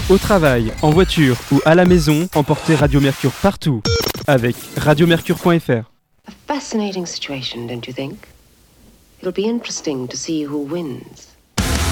Au travail, en voiture ou à la maison, emportez Radio Mercure partout avec radiomercure.fr. A fascinating situation, don't you think? It'll be interesting to see who wins.